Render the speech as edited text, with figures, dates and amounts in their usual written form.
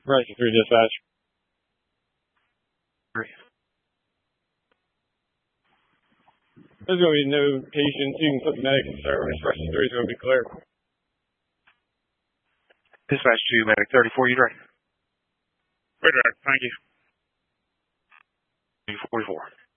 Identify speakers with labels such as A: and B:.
A: Rescue 3 dispatch.
B: 3.
A: There's going to be no patients. You can put medic in service. Rescue 3 is going to be clear.
B: Dispatch 2, medic 34, you ready?
C: Ready, thank you.
B: 44.